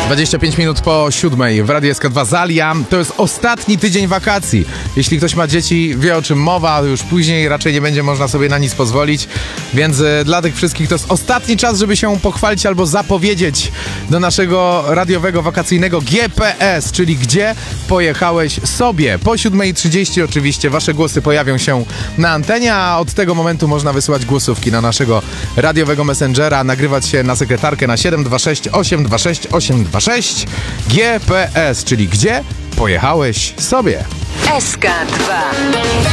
25 minut po 7 w Radiu SK2 Zalia. To jest ostatni tydzień wakacji. Jeśli ktoś ma dzieci, wie o czym mowa, już później raczej nie będzie można sobie na nic pozwolić. Więc dla tych wszystkich to jest ostatni czas, żeby się pochwalić albo zapowiedzieć do naszego radiowego, wakacyjnego GPS, czyli gdzie pojechałeś sobie. Po 7:30 oczywiście wasze głosy pojawią się na antenie, a od tego momentu można wysyłać głosówki na naszego radiowego messengera, nagrywać się na sekretarkę na 726 826 826 GPS, czyli gdzie pojechałeś sobie. SK2